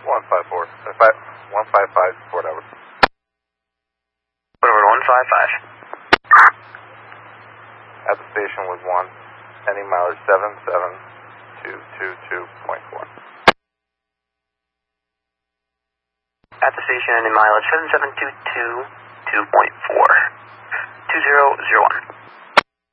154. 155 Fort Edward. Fort Edward 155. At the station was 1. Ending mileage 77222.4. At the station, ending mileage 77222.4. 2001.